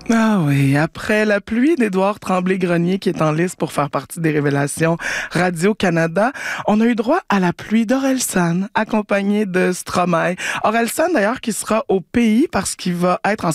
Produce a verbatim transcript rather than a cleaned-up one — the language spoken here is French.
Ah oui, après la pluie d'Édouard Tremblay-Grenier qui est en liste pour faire partie des révélations Radio-Canada, on a eu droit à la pluie d'Orelsan, accompagnée de Stromae. Orelsan d'ailleurs qui sera au pays parce qu'il va être en